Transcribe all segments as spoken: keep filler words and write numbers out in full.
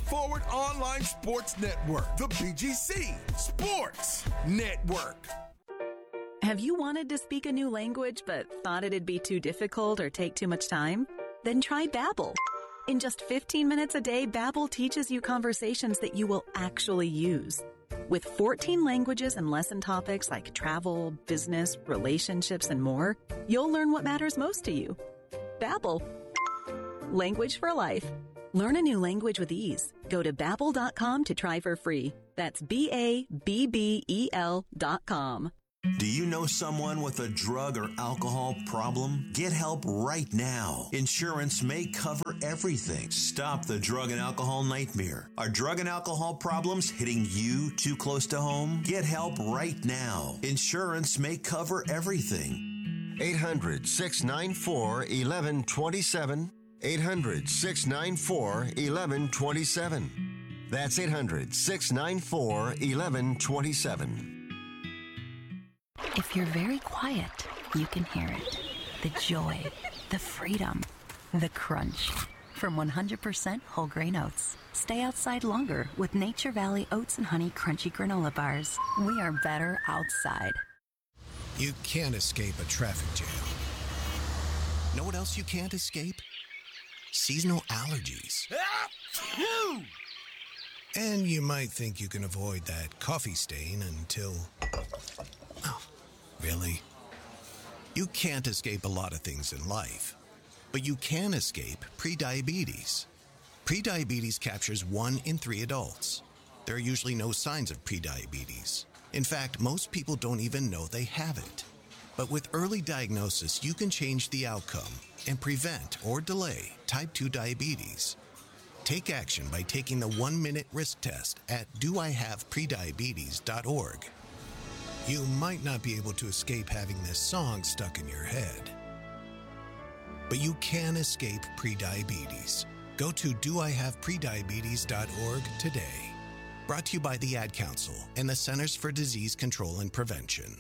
Forward Online Sports Network, the B G C Sports Network. Have you wanted to speak a new language but thought it'd be too difficult or take too much time? Then try Babbel. In just fifteen minutes a day, Babbel teaches you conversations that you will actually use. With fourteen languages and lesson topics like travel, business, relationships, and more, you'll learn what matters most to you. Babbel. Language for life. Learn a new language with ease. Go to babbel dot com to try for free. That's B A B B E L dot com. Do you know someone with a drug or alcohol problem? Get help right now. Insurance may cover everything. Stop the drug and alcohol nightmare. Are drug and alcohol problems hitting you too close to home? Get help right now. Insurance may cover everything. eight hundred, six nine four, one one two seven. eight hundred, six nine four, one one two seven. That's eight hundred, six nine four, one one two seven. If you're very quiet, you can hear it. The joy, the freedom, the crunch. From one hundred percent whole grain oats. Stay outside longer with Nature Valley Oats and Honey Crunchy Granola Bars. We are better outside. You can't escape a traffic jam. Know what else you can't escape? Seasonal allergies. And you might think you can avoid that coffee stain until... Oh, really? You can't escape a lot of things in life, but you can escape prediabetes. Prediabetes captures one in three adults. There are usually no signs of prediabetes. In fact, most people don't even know they have it. But with early diagnosis, you can change the outcome and prevent or delay type two diabetes. Take action by taking the one-minute risk test at do I have prediabetes dot org. You might not be able to escape having this song stuck in your head, but you can escape prediabetes. Go to do I have prediabetes dot org today. Brought to you by the Ad Council and the Centers for Disease Control and Prevention.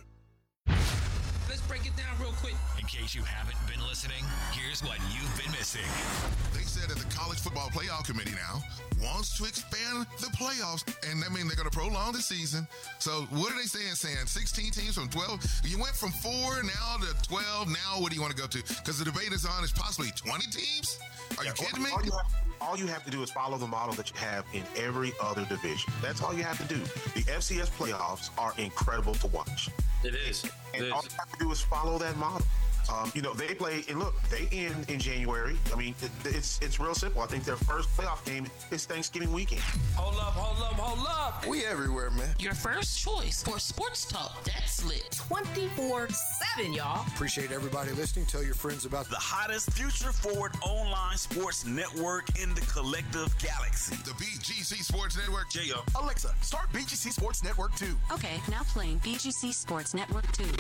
Let's break it down real quick. In case you haven't been listening, here's what you've been missing. They said that the College Football Playoff Committee now wants to expand the playoffs, and that means they're going to prolong the season. So what are they saying? Saying sixteen teams from twelve? You went from four now to twelve. Now what do you want to go to? Because the debate is on is possibly twenty teams? Are yeah, you kidding all, me? All you, have, all you have to do is follow the model that you have in every other division. That's all you have to do. The F C S playoffs are incredible to watch. It is. And it all is. you have to do is follow that model. Um, you know, they play, and look, they end in January. I mean, it, it's it's real simple. I think their first playoff game is Thanksgiving weekend. Hold up, hold up, hold up. We everywhere, man. Your first choice for sports talk that's lit twenty-four seven, y'all. Appreciate everybody listening. Tell your friends about The hottest future-forward online sports network in the collective galaxy. The B G C Sports Network. J O. Alexa, start B G C Sports Network two. Okay, now playing B G C Sports Network two.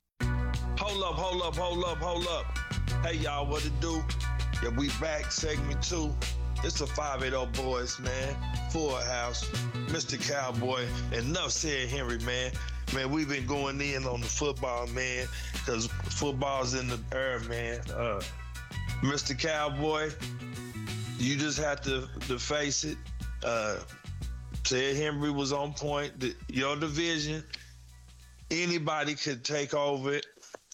Hold up, hold up, hold up, hold up. Hey, y'all, what it do? Yeah, we back, segment two. It's the five eighty boys, man. Full house. Mister Cowboy. Enough said, Henry, man. Man, we've been going in on the football, man, because football's in the air, man. Uh, Mister Cowboy, you just have to, to face it. Uh, said Henry was on point. The, your division, anybody could take over it.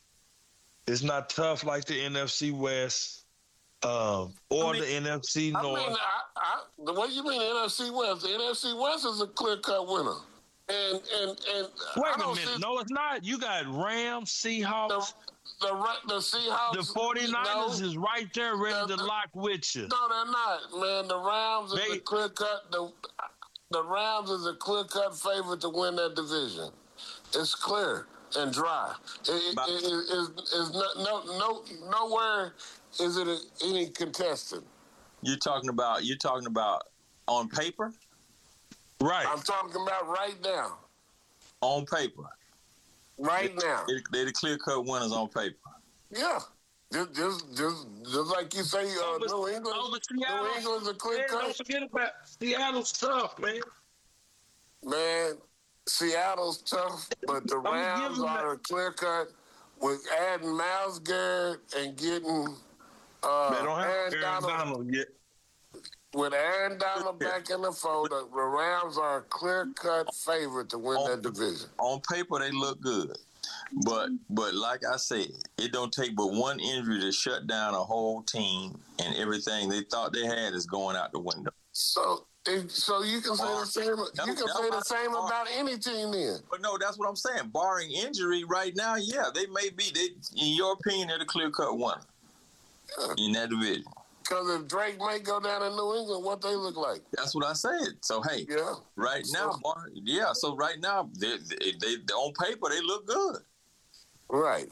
It's not tough like the N F C West um, or I mean, the N F C North. I mean, I, I, the way you mean N F C West, the N F C West is a clear-cut winner. And and and wait a minute, see, no, it's not. You got Rams, Seahawks. The, the, the Seahawks. The forty-niners no, is right there ready the, to lock with you. No, they're not, man. The Rams is they, a clear-cut. The, the Rams is a clear-cut favorite to win that division. It's clear and dry. It, it, it, it, it's, it's no, no, no, nowhere is it a, any contestant. You're talking about. You're talking about on paper, right? I'm talking about right now. On paper, right they, now. They, they're the clear-cut winners on paper. Yeah, just, just, just, just like you say, uh, oh, but, New England. Oh, but Seattle, New England's a clear-cut. Don't forget about Seattle's tough, man. Man. Seattle's tough, but the Rams are a clear cut with adding Myles Garrett and getting uh, they don't have Aaron Aaron Donald. Donald yet. With Aaron Donald back in the fold, the Rams are a clear-cut favorite to win on, that division. On paper, they look good. But but like I said, it don't take but one injury to shut down a whole team, and everything they thought they had is going out the window. So so you can say the same you can say the same about any team then. But no, that's what I'm saying. Barring injury right now, yeah, they may be, they, in your opinion, they're the clear-cut winner yeah. in that division. Because if Drake may go down in New England, what they look like? That's what I said. So, hey, yeah. right so, now, bar, yeah, so right now, they, they, they on paper, they look good. Right.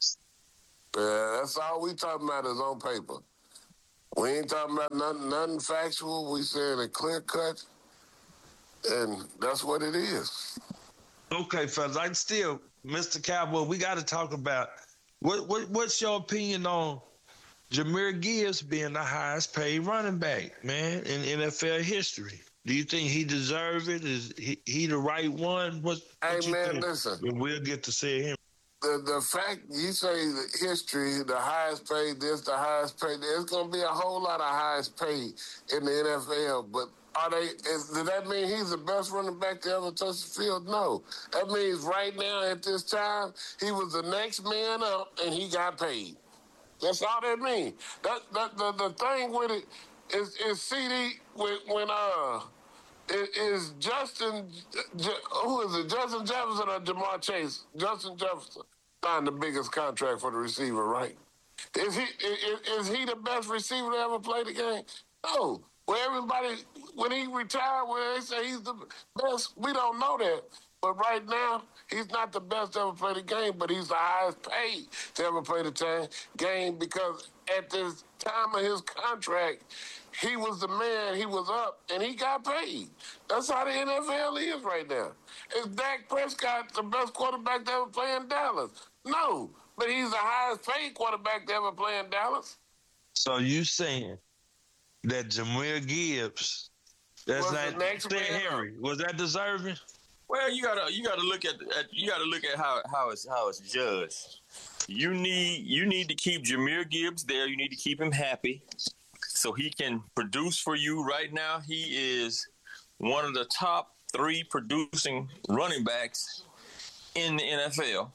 Yeah, that's all we talking about is on paper. We ain't talking about nothing, nothing factual. We saying a clear cut, and that's what it is. Okay, fellas, I still, Mister Cowboy, we got to talk about what, what what's your opinion on Jahmyr Gibbs being the highest paid running back, man, in N F L history? Do you think he deserves it? Is he, he the right one? What, what hey, man, think? listen. We'll get to see him. The the fact you say the history, the highest paid this, the highest paid, there's going to be a whole lot of highest paid in the N F L. But are they? Is, does that mean he's the best running back to ever touch the field? No. That means right now at this time he was the next man up and he got paid. That's all that means. That that the, the thing with it is is C D when when uh. Is Justin, who is it, Justin Jefferson or Jamar Chase? Justin Jefferson signed the biggest contract for the receiver, right? Is he is, is he the best receiver to ever play the game? No. Well, everybody, when he retired, where they say he's the best, we don't know that. But right now, he's not the best to ever play the game, but he's the highest paid to ever play the time, game because at this time of his contract, he was the man, he was up, and he got paid. That's how the N F L is right now. Is Dak Prescott the best quarterback to ever play in Dallas? No, but he's the highest paid quarterback to ever play in Dallas. So you saying that Jahmyr Gibbs, that's was not next Henry, was that deserving? Well, you gotta you gotta look at, at you gotta look at how how it's how it's judged. You need you need to keep Jahmyr Gibbs there. You need to keep him happy, so he can produce for you. Right now, he is one of the top three producing running backs in the N F L.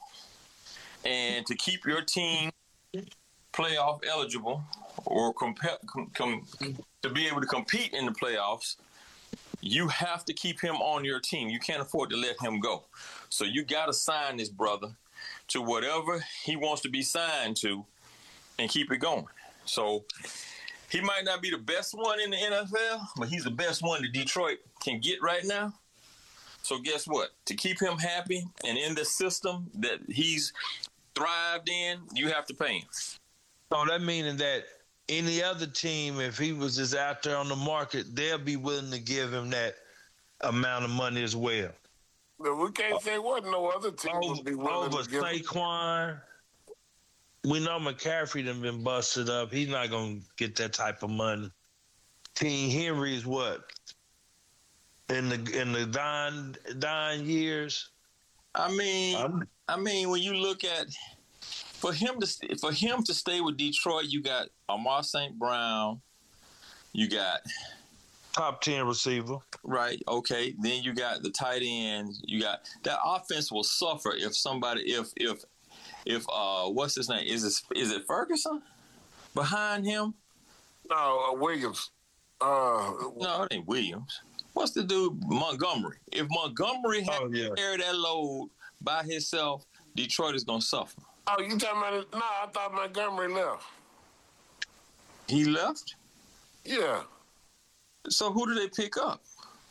And to keep your team playoff eligible or comp- com- com- to be able to compete in the playoffs, you have to keep him on your team. You can't afford to let him go. So you got to sign this brother to whatever he wants to be signed to and keep it going. So he might not be the best one in the N F L, but he's the best one that Detroit can get right now. So guess what? To keep him happy and in the system that he's thrived in, you have to pay him. So that meaning that any other team, if he was just out there on the market, they'll be willing to give him that amount of money as well. But we can't say what no other team over, would be willing over to give him. Saquon. We know McCaffrey done been busted up. He's not going to get that type of money. King Henry is what? In the in the dying, dying years? I mean, um, I mean, when you look at for him to for him to stay with Detroit, you got Amar Saint Brown, you got top ten receiver, right? Okay, then you got the tight end. You got that offense will suffer if somebody if if if uh what's his name is it is it Ferguson behind him? No, uh, Williams. Uh, no, it ain't Williams. What's the dude Montgomery? If Montgomery had oh, yeah. to carry that load by himself, Detroit is gonna suffer. Oh, you talking about it? No, I thought Montgomery left. He left? Yeah. So who did they pick up?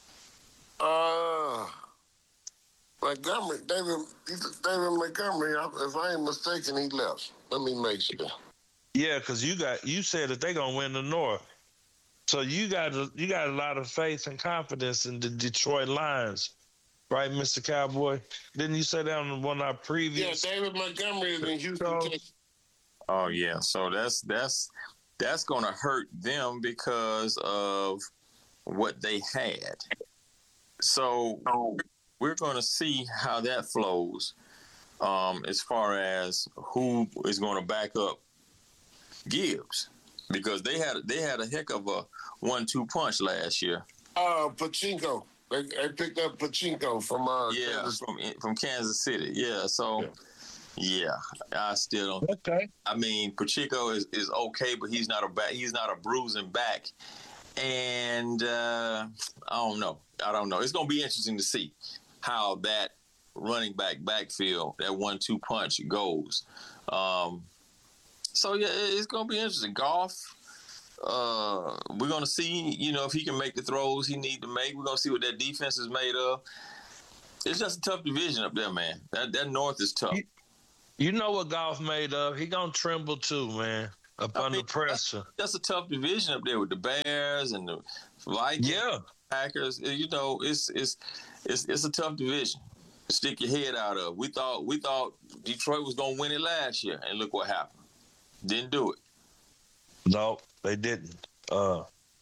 Uh, Montgomery, David, David Montgomery. If I ain't mistaken, he left. Let me make sure. Yeah, because you got you said that they're gonna win the North, so you got a, you got a lot of faith and confidence in the Detroit Lions, right, Mister Cowboy? Didn't you say that on one of our previous? Yeah, David Montgomery is in Houston. Oh yeah, so that's that's that's gonna hurt them because of what they had. So we're going to see how that flows um, as far as who is going to back up Gibbs. because they had they had a heck of a one two punch last year. Uh, Pachinko. They, they picked up Pachinko from uh, yeah Kansas. from from Kansas City. Yeah, so yeah, yeah I still don't. Okay. I mean, Pacheco is, is okay, but he's not a back. He's not a bruising back, and uh, I don't know. I don't know. It's gonna be interesting to see how that running back backfield, that one two punch goes. Um, so yeah, it's gonna be interesting. Goff. Uh, we're gonna see, you know, if he can make the throws he need to make. We're gonna see what that defense is made of. It's just a tough division up there, man. That that North is tough. You, you know what Goff made of? He gonna tremble too, man, up I under mean, pressure. That's, that's a tough division up there with the Bears and the Vikings, yeah, Packers. You know, it's it's it's it's a tough division to stick your head out of. We thought we thought Detroit was gonna win it last year, and look what happened. Didn't do it. No. They didn't. Uh,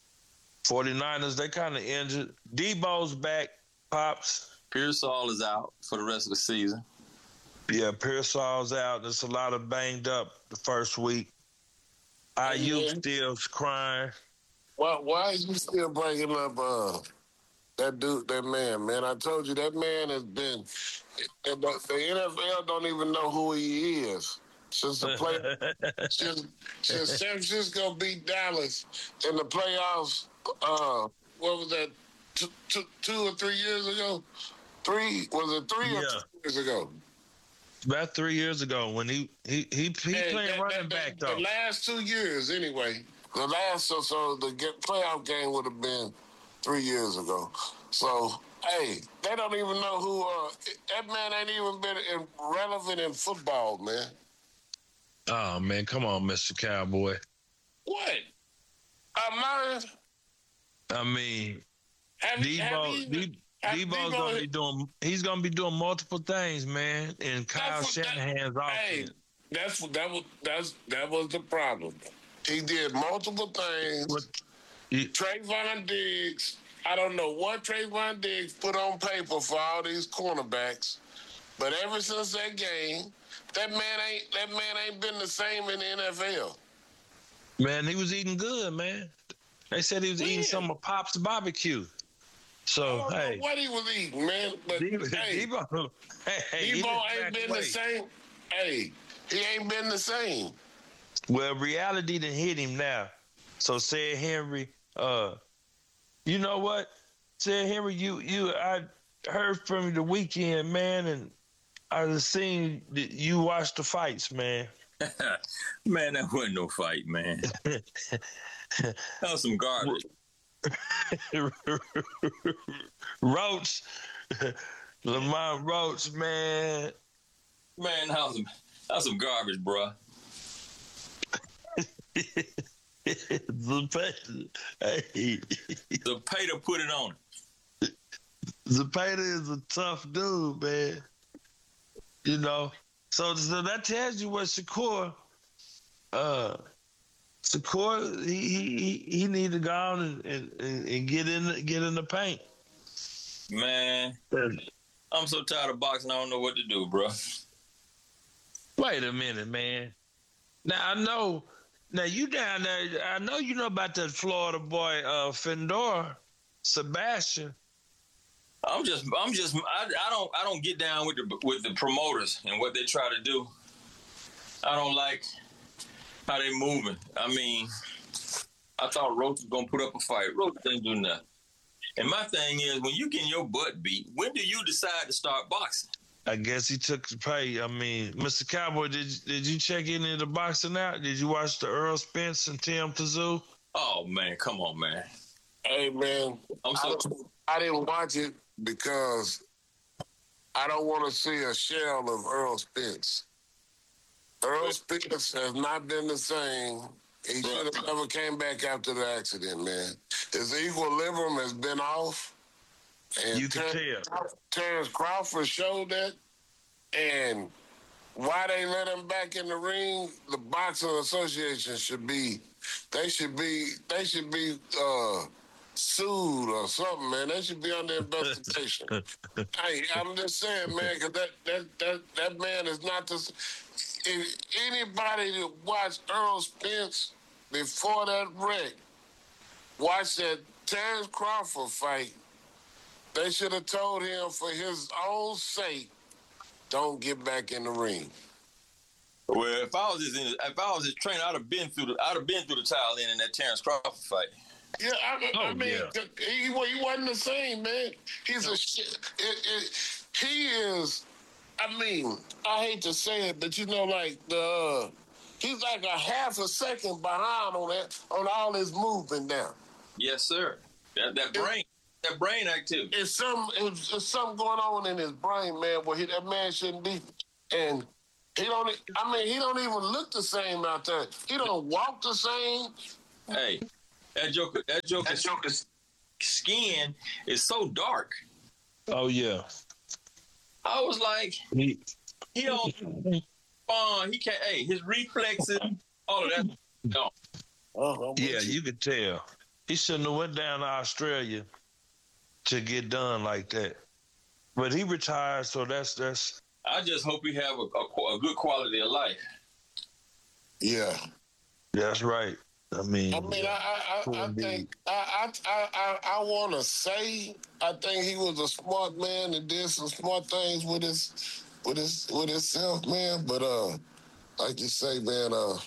49ers, they kind of injured. Debo's back, Pops. Pearsall is out for the rest of the season. Yeah, Pearsall's out. There's a lot of banged up the first week. Ayuk still crying. Why, why are you still bringing up uh, that dude, that man, man? I told you that man has been, the N F L don't even know who he is. Since the play, since, since San Francisco beat Dallas in the playoffs, uh, what was that? Two, two, two or three years ago? Three was it three yeah. or two years ago? About three years ago when he he he, he played that, running that, back that, though. The last two years, anyway. The last so so the get, playoff game would have been three years ago. So hey, they don't even know who. Uh, that man ain't even been in, relevant in football, man. Oh, man, come on, Mister Cowboy. What? I'm not. I mean, have, Debo, have you, De- have Debo's Debo, gonna be doing. He's gonna be doing multiple things, man. And Kyle Shanahan's that, offense. Hey, that's that was that's that was the problem. He did multiple things. What? He, Trayvon Diggs. I don't know what Trayvon Diggs put on paper for all these cornerbacks, but ever since that game. That man ain't that man ain't been the same in the N F L. Man, he was eating good, man. They said he was when? eating some of Pop's barbecue. So, I don't hey. know what he was eating, man. But Debo, hey, Debo, hey, hey, Debo ain't been way. the same. Hey, he ain't been the same. Well, reality done hit him now. So said Henry, uh, you know what? Said Henry, you you I heard from you the weekend, man, and I just seen that you watched the fights, man. Man, that wasn't no fight, man. That was some garbage. Roach, Lamont Roach, man. Man, that was, that was some garbage, bro. Zapata, hey. Zapata put it on. Zapata is a tough dude, man. You know, so, so that tells you what Shakur, uh, Shakur, he he he need to go on and, and, and get in the, get in the paint. Man, I'm so tired of boxing. I don't know what to do, bro. Wait a minute, man. Now I know. Now you down there. I know you know about that Florida boy, uh, Fedor, Sebastian. I'm just, I'm just, I, I don't, I don't get down with the with the promoters and what they try to do. I don't like how they moving. I mean, I thought Roach was gonna put up a fight. Roach didn't do nothing. And my thing is, when you getting your butt beat, when do you decide to start boxing? I guess he took the pay. I mean, Mister Cowboy, did did you check any of the boxing out? Did you watch the Earl Spence and Tim Tszyu? Oh man, come on, man. Hey man, I'm so. I, I didn't watch it because I don't want to see a shell of Earl Spence. Earl Spence has not been the same. He should have never came back after the accident, man. His equilibrium has been off. And you can Terrence, tell. Terrence Crawford showed that. And why they let him back in the ring, the Boxing Association should be, they should be, they should be uh, sued or something, man. They should be under investigation. Hey, I'm just saying, man, because that, that, that, that man is not the... If anybody that watched Earl Spence before that wreck, watch that Terrence Crawford fight, they should have told him for his own sake, don't get back in the ring. Well, if I was his, if I was his trainer, I'd have been through the, I'd have been through the towel in, in that Terrence Crawford fight. Yeah, I, oh, I mean, yeah. he, he wasn't the same, man. He's a shit. It, it, he is. I mean, I hate to say it, but you know, like the, uh, he's like a half a second behind on that, on all his movement now. Yes, sir. That that brain, it, that brain activity. It's some, it's, it's something going on in his brain, man. Where he, that man shouldn't be, and he don't. I mean, he don't even look the same out there. He don't walk the same. Hey, that joker, that joker, that joker's skin is so dark. Oh yeah. I was like, he, he don't spawn. He can't. Hey, his reflexes, all of that. No. Uh-huh, yeah, you could tell. He shouldn't have went down to Australia to get done like that. But he retired, so that's that's. I just hope he have a, a, a good quality of life. Yeah, that's right. I mean, I mean, I, I, I, I think I, I, I, I want to say I think he was a smart man and did some smart things with his, with his, with himself, man. But uh, like you say, man, uh,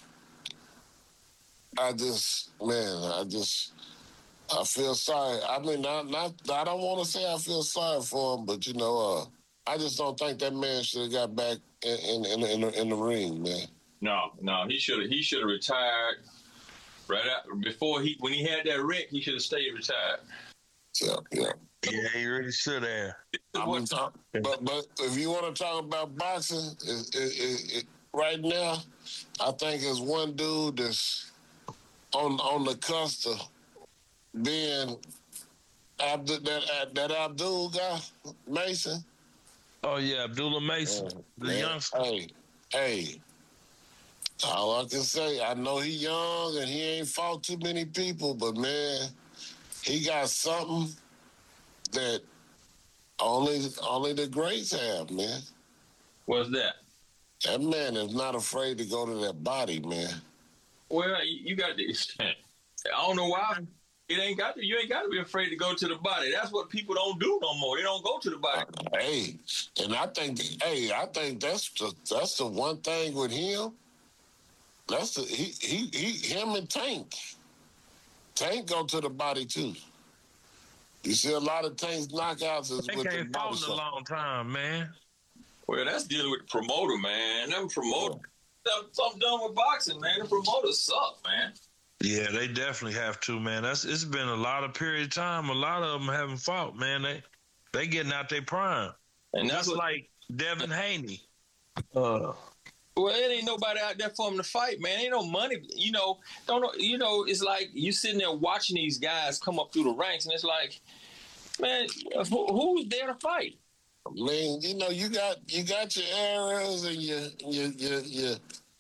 I just, man, I just, I feel sorry. I mean, not, not, I don't want to say I feel sorry for him, but you know, uh, I just don't think that man should have got back in in in, in, the, in the ring, man. No, no, he should have, he should have retired. Right out before he, when he had that wreck, he should have stayed retired. Yeah, yeah, yeah. He really should have. I mean, but but if you want to talk about boxing, it, it, it, it, right now, I think there's one dude that's on on the cusp of being Abdul, that that Abdul guy, Mason. Oh yeah, Abdullah Mason, yeah, the man. youngster. Hey, hey. All I can say, I know he young and he ain't fought too many people, but man, he got something that only only the greats have, man. What's that? That man is not afraid to go to that body, man. Well, you got to. I don't know why it ain't got to. You ain't got to be afraid to go to the body. That's what people don't do no more. They don't go to the body. Hey, and I think, hey, I think that's the that's the one thing with him. That's the, he, he, he, him and Tank. Tank go to the body too. You see a lot of Tank's knockouts is they with can't the fought in a long time, man. Well, that's dealing with the promoter, man. Them promoter, yeah. something done with boxing, man. The promoters suck, man. Yeah, they definitely have to, man. That's it's been a lot of period of time. A lot of them haven't fought, man. They they getting out their prime, and that's just what, like Devin Haney. Uh. Well, it ain't nobody out there for him to fight, man. Ain't no money, you know. Don't know, you know. It's like you sitting there watching these guys come up through the ranks, and it's like, man, who, who's there to fight? I mean, you know, you got you got your arrows and your your your, your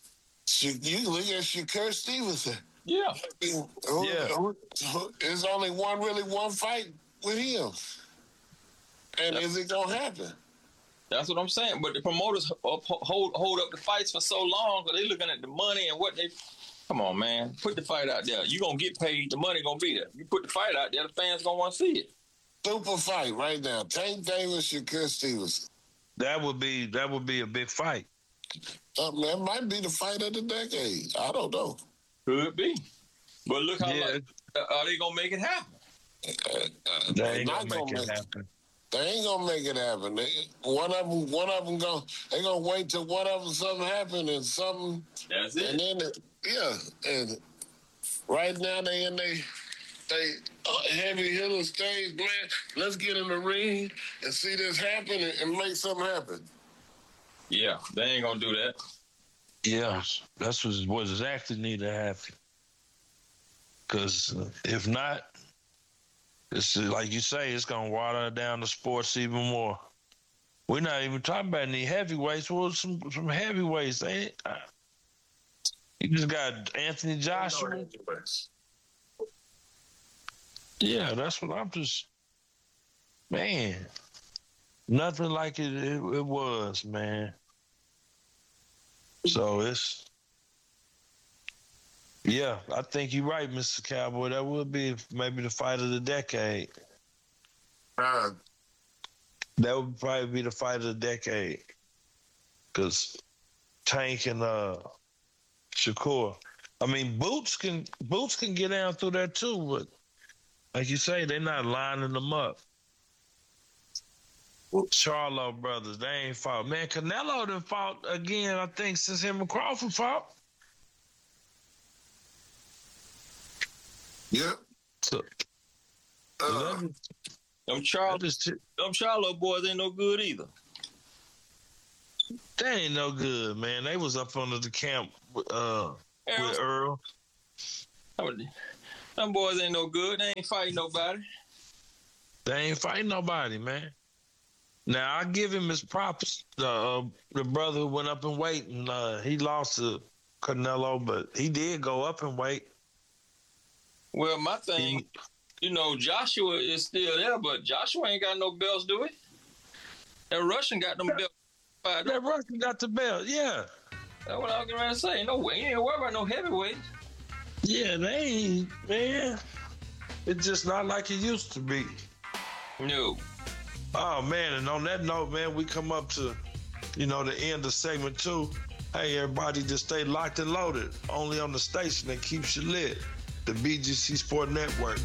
you look at Shakur Stevenson. Yeah, I mean, who, yeah. Who, who, there's only one really one fight with him, and That's- is it gonna happen? That's what I'm saying. But the promoters hold hold up the fights for so long because they looking at the money and what they. Come on, man. Put the fight out there. You gonna get paid. The money gonna be there. You put the fight out there, the fans gonna want to see it. Super fight right now. Tank Davis, Shakur Stevenson. That would be that would be a big fight. Uh, that might be the fight of the decade. I don't know. Could be. But look how Yeah. like, are they gonna make it happen? Uh, uh, They ain't not gonna make gonna it make happen. They ain't gonna make it happen. They, one of them, one of them go. They gonna wait till one of them something happen and something. That's it. And then, it, yeah. And right now they in they they uh, heavy hitter stage, man. Let's get in the ring and see this happen and, and make something happen. Yeah, they ain't gonna do that. Yeah, that's what what exactly need to happen. Because uh, if not, it's like you say, it's gonna water down the sports even more. We're not even talking about any heavyweights. Well, some some heavyweights. They, uh, you just got Anthony Joshua. Yeah, that's what I'm just. Man, nothing like it. It, it was, man. So it's Yeah, I think you're right, Mister Cowboy. That would be maybe the fight of the decade. Uh, that would probably be the fight of the decade. Because Tank and uh, Shakur. I mean, Boots can Boots can get down through that too, but like you say, they're not lining them up. Charlo brothers, they ain't fought. Man, Canelo done fought again, I think, since him and Crawford fought. Yep. So, uh, them Charlo, them Charlo boys ain't no good either. They ain't no good, man. They was up under the camp with, uh, Earl. with Earl. Them boys ain't no good. They ain't fighting nobody. They ain't fighting nobody, man. Now, I give him his props. Uh, the brother who went up in weight, and uh, he lost to Canelo, but he did go up in weight. Well, my thing, you know, Joshua is still there, but Joshua ain't got no belts, do he? That Russian got them belts. That Russian got the belt, yeah. That's what I was getting ready to say. No way. You ain't worried about no heavyweights. Yeah, they ain't, man. It's just not like it used to be. No. Oh, man, and on that note, man, we come up to, you know, the end of segment two. Hey, everybody, just stay locked and loaded. Only on the station that keeps you lit. The B G C Sport Network.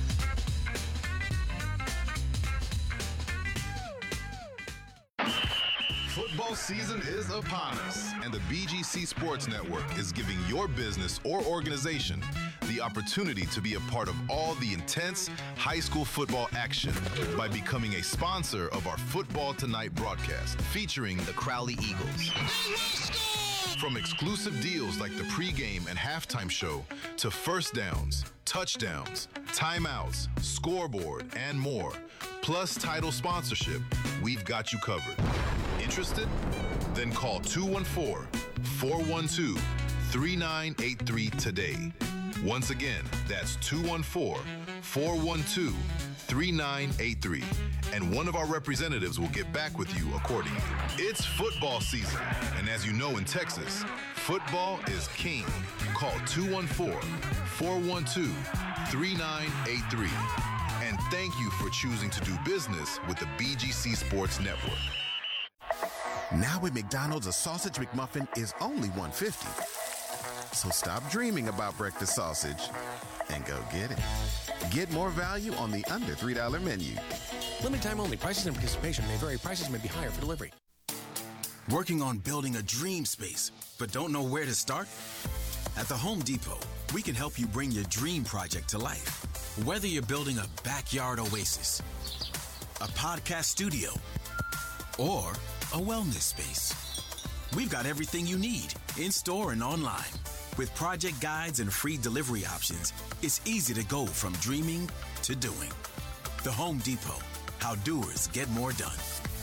Football season is upon us, and the B G C Sports Network is giving your business or organization the opportunity to be a part of all the intense high school football action by becoming a sponsor of our Football Tonight broadcast featuring the Crowley Eagles. From exclusive deals like the pregame and halftime show to first downs, touchdowns, timeouts, scoreboard, and more, plus title sponsorship, we've got you covered. Interested? Then call two one four, four one two, three nine eight three today. Once again, that's two one four, four one two, three nine eight three. And one of our representatives will get back with you accordingly. It's football season. And as you know in Texas, football is king. Call two one four, four one two, three nine eight three. And thank you for choosing to do business with the B G C Sports Network. Now at McDonald's, a sausage McMuffin is only one dollar fifty. So stop dreaming about breakfast sausage and go get it. Get more value on the under three dollar menu. Limited time only. Prices and participation may vary. Prices may be higher for delivery. Working on building a dream space, but don't know where to start? At the Home Depot, we can help you bring your dream project to life. Whether you're building a backyard oasis, a podcast studio, or a wellness space, we've got everything you need in store and online. With project guides and free delivery options, it's easy to go from dreaming to doing. The Home Depot, how doers get more done.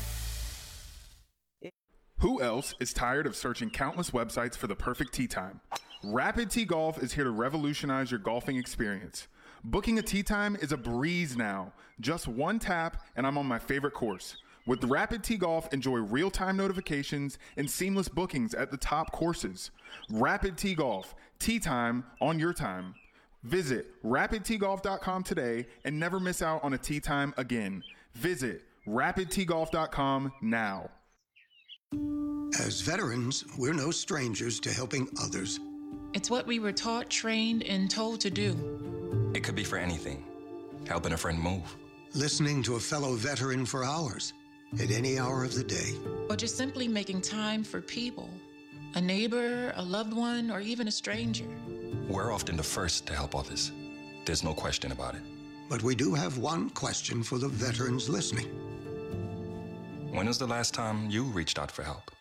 Who else is tired of searching countless websites for the perfect tee time? Rapid Tee Golf is here to revolutionize your golfing experience. Booking a tee time is a breeze now. Just one tap and I'm on my favorite course. With Rapid Tee Golf, enjoy real-time notifications and seamless bookings at the top courses. Rapid Tee Golf, tee time on your time. Visit rapid tee golf dot com today and never miss out on a tee time again. Visit rapid tee golf dot com now. As veterans, we're no strangers to helping others. It's what we were taught, trained, and told to do. It could be for anything. Helping a friend move. Listening to a fellow veteran for hours, at any hour of the day. Or just simply making time for people. A neighbor, a loved one, or even a stranger. We're often the first to help others. There's no question about it. But we do have one question for the veterans listening. When was the last time you reached out for help?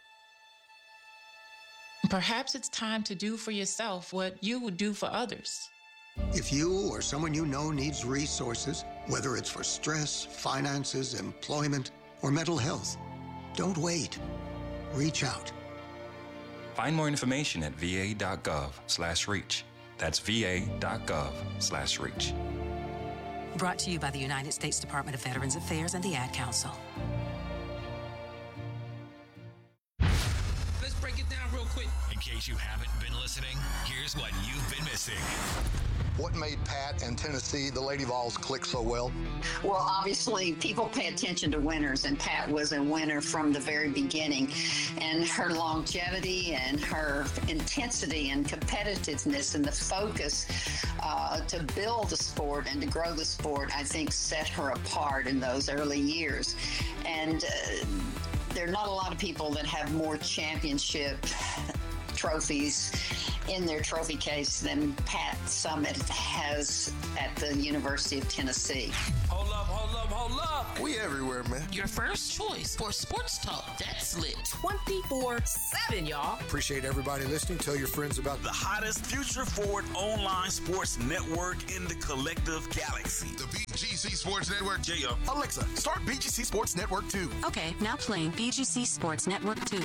Perhaps it's time to do for yourself what you would do for others. If you or someone you know needs resources, whether it's for stress, finances, employment, or mental health, don't wait. Reach out. Find more information at va.gov slash reach. That's va.gov slash reach. Brought to you by the United States Department of Veterans Affairs and the Ad Council. Let's break it down real quick. case you haven't been listening, here's what you've been missing. What made Pat and Tennessee, the Lady Vols, click so well? Well, obviously, people pay attention to winners, and Pat was a winner from the very beginning. And her longevity and her intensity and competitiveness and the focus uh, to build the sport and to grow the sport, I think, set her apart in those early years. And uh, there are not a lot of people that have more championship trophies in their trophy case than Pat Summitt has at the University of Tennessee. Hold up, hold up, hold up. We everywhere, man. Your first choice for sports talk that's lit. twenty-four seven, y'all. Appreciate everybody listening. Tell your friends about the hottest future forward online sports network in the collective galaxy. The B G C Sports Network. J O. Alexa, start B G C Sports Network two. Okay, now playing B G C Sports Network two.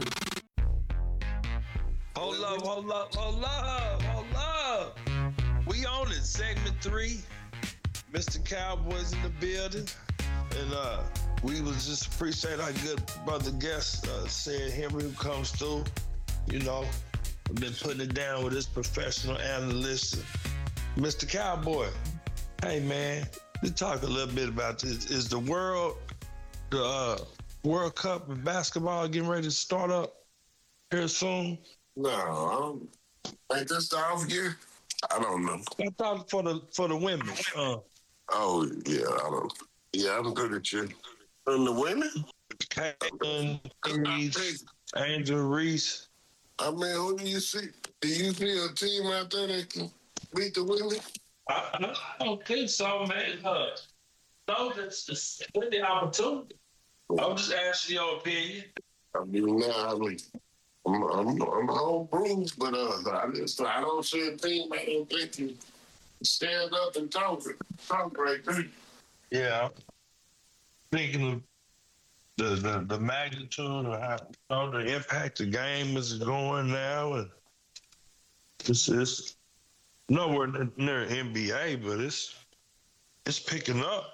Hold up, hold up, hold up, hold up. We on it, segment three. Mister Cowboys in the building. And uh, we was just appreciate our good brother guest, uh, said Henry, who comes through. You know, I've been putting it down with his professional analyst. Mister Cowboy, hey man, let's talk a little bit about this. Is the world, the uh, World Cup of basketball getting ready to start up here soon? No, I don't. Ain't this the off year? I don't know. I thought for the for the women. Uh, oh yeah, I don't. Yeah, I'm good at you. And the women? Caitlin Reese, Angel Reese. I mean, who do you see? Do you see a team out there that can beat the women? I, I don't think so, man. Uh, no, that's just the opportunity. I'm just asking your opinion. I mean, now I mean. I'm, I'm, I'm home bruised, but uh, I just I don't see a team I don't think you stand up and talk talk right there. Yeah, thinking of the the, the magnitude of how you know, the impact the game is going now, and it's it's nowhere near N B A, but it's it's picking up.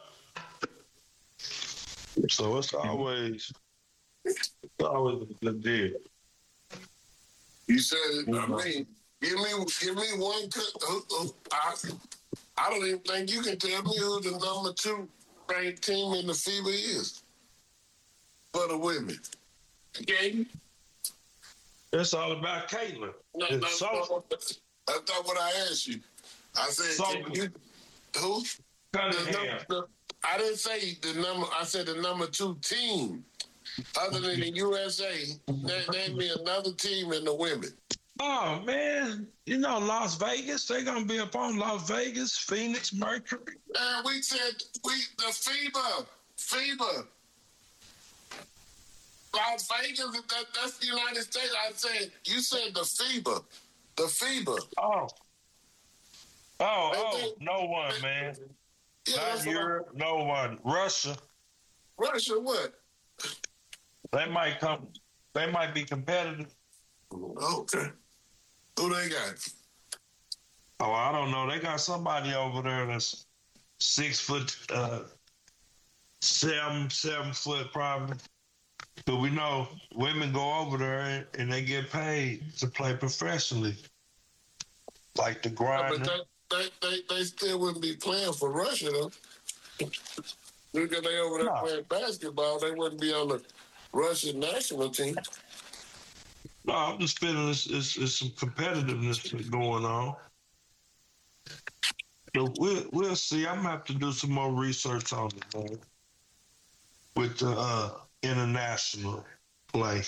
So it's always it's always a good deal. You said, I mean, give me, give me one. Uh, uh, I, I don't even think you can tell me who the number two ranked team in the FIBA is for the women. Okay? It's all about Caitlin. No, no, so, no, that's not what I asked you. I said, so, can you, who? The number, the, I didn't say the number. I said the number two team. Other than the U S A, name me another team in the women. Oh, man. You know, Las Vegas, they're going to be up on Las Vegas, Phoenix, Mercury. Man, we said, we the FIBA, FIBA. Las Vegas, that, that's the United States. I said, you said the FIBA, the FIBA. Oh. Oh, oh, no one, man. Yeah, Not Europe, no one. Russia. Russia what? They might come. They might be competitive. Okay. Who they got? Oh, I don't know. They got somebody over there that's six foot, uh, seven, seven foot probably. But we know women go over there and they get paid to play professionally, like the grinder. Yeah, but they, they, they still wouldn't be playing for Russia though. Because they over there no. playing basketball, they wouldn't be on the Russian national team. No, I'm just feeling there's, there's, there's some competitiveness going on. So we'll, we'll see. I'm going to have to do some more research on it, man, with the uh, international play.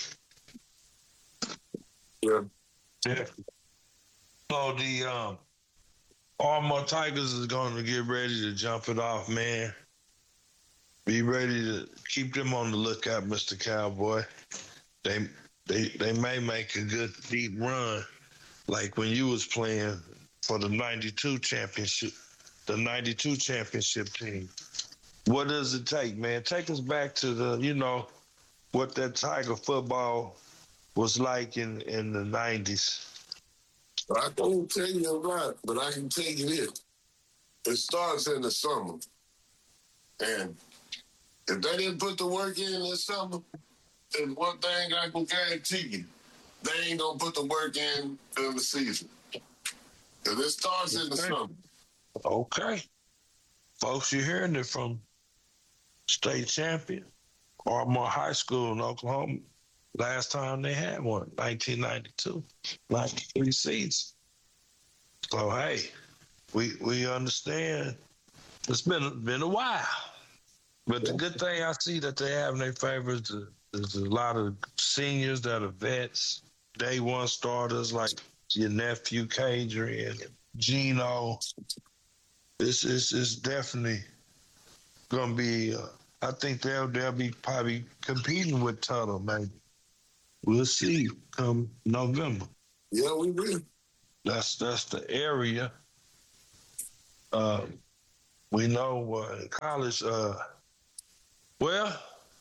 Yeah. Yeah. So the um, Armor Tigers is going to get ready to jump it off, man. Be ready to keep them on the lookout, Mister Cowboy. They they they may make a good deep run, like when you was playing for the ninety-two championship, the ninety-two championship team. What does it take, man? Take us back to the, you know, what that Tiger football was like in, in the nineties. I can't tell you a lot, but I can tell you this. It starts in the summer. And if they didn't put the work in this summer, then one thing I can guarantee you, they ain't gonna put the work in during the season. If it starts in the summer. Okay. Folks, you're hearing it from state champion, Ardmore High School in Oklahoma. Last time they had one, nineteen ninety-two, ninety-three seats. So, hey, we we understand. It's been, been a while. But the good thing I see that they have in their favor is, the, is a lot of seniors that are vets, day one starters like your nephew, Kadrian, Gino. This is is definitely going to be, uh, I think they'll, they'll be probably competing with Tuttle, maybe. We'll see come November. Yeah, we will. That's, that's the area. Uh, we know uh, in college, uh, well,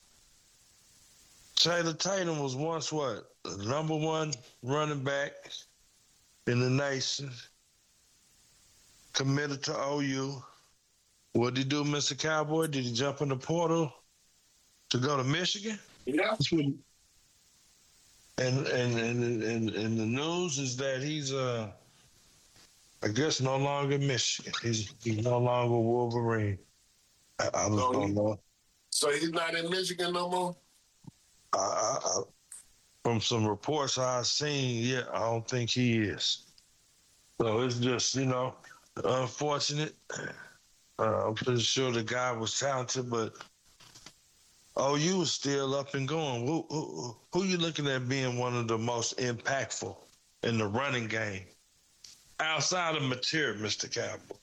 Taylor Tatum was once what? The number one running back in the nation. Committed to O U. What did he do, Mister Cowboy? Did he jump in the portal to go to Michigan? Yeah. And and and and, and the news is that he's uh I guess no longer Michigan. He's he's no longer Wolverine. I, I don't, so don't he, know. So he's not in Michigan no more? I, I, I, from some reports I've seen, yeah, I don't think he is. So it's just, you know, unfortunate. Uh, I'm pretty sure the guy was talented, but O U was still up and going. Who, who, who you looking at being one of the most impactful in the running game? Outside of material, Mister Cowboy.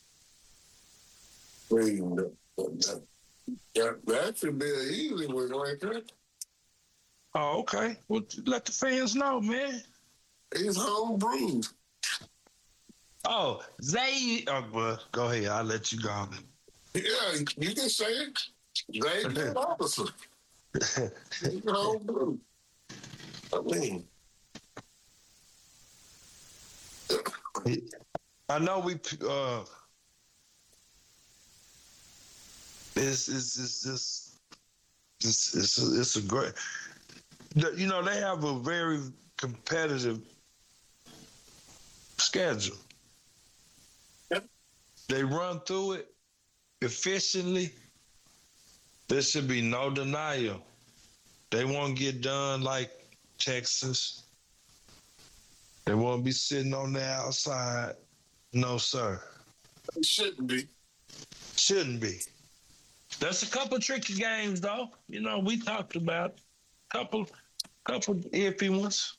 That, that should be an easy one right there. Oh, okay. Well, let the fans know, man. He's home-brewed. Oh, Zay. Oh, well, go ahead. I'll let you go. Yeah, you can say it. Zay the officer. He's home-brewed. I mean... I know we. Uh, it's it's it's just it's it's a, it's a great. You know, they have a very competitive schedule. Yep. They run through it efficiently. There should be no denial. They won't get done like Texas. They won't be sitting on the outside. No, sir. It shouldn't be. Shouldn't be. That's a couple tricky games, though. You know, we talked about a couple, couple iffy ones.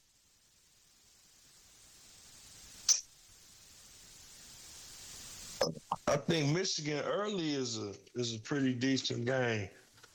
I think Michigan early is a is a pretty decent game.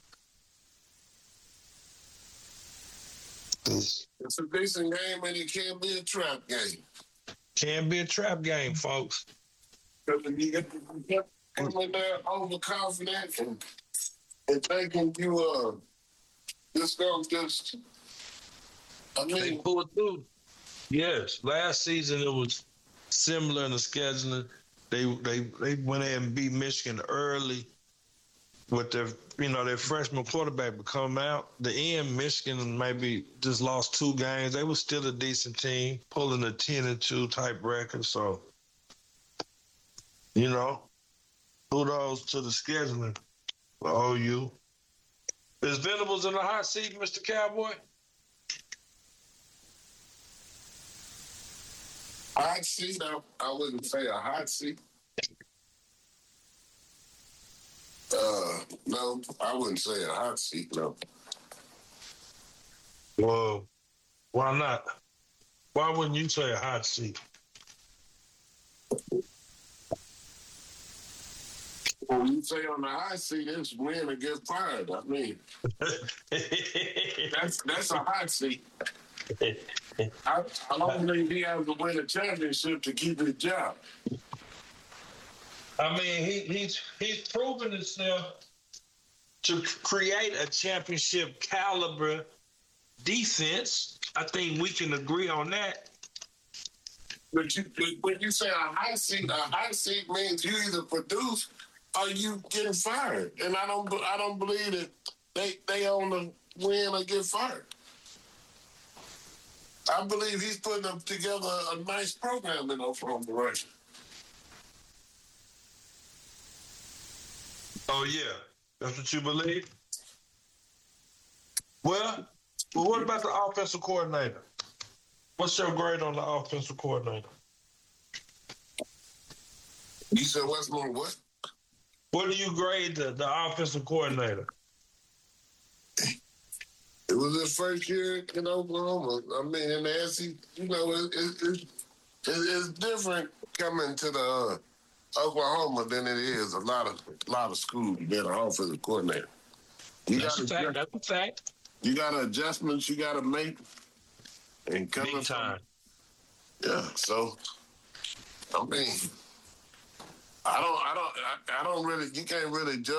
It's a decent game, and it can be a trap game. Can be a trap game, folks. Because if you get come in there overconfident and, and thinking you uh just gonna just I mean they pull it through. Yes, last season it was similar in the scheduling. They they they went ahead and beat Michigan early with their you know their freshman quarterback would come out. The end, Michigan maybe just lost two games. They were still a decent team, pulling a ten and two type record. So, you know, kudos to the scheduling for O U. Is Venables in the hot seat, Mister Cowboy? Hot seat? I, I wouldn't say a hot seat. Uh, no, I wouldn't say a hot seat, no. Well, why not? Why wouldn't you say a hot seat? When you say on the hot seat, it's win or get fired. I mean, that's that's a hot seat. I, I don't believe he has to win a championship to keep his job. I mean, he, he's he's proven himself to create a championship caliber defense. I think we can agree on that. But you, when you say a hot seat, a hot seat means you either produce or you getting fired. And I don't I don't believe that they they own the win or get fired. I believe he's putting up together a nice program in Oklahoma right now. Oh, yeah. That's what you believe? Well, well, what about the offensive coordinator? What's your grade on the offensive coordinator? You said what's more what? What do you grade the, the offensive coordinator? It was his first year in Oklahoma. I mean, in the S E C, you know, it, it, it, it, it's different coming to the uh, Oklahoma than it is a lot of a lot of schools being an offensive coordinator. You That's a fact. That's a fact. You got adjustments you got to make, and coming Big time. From, yeah. So, I mean, I don't, I don't, I, I don't really. You can't really judge.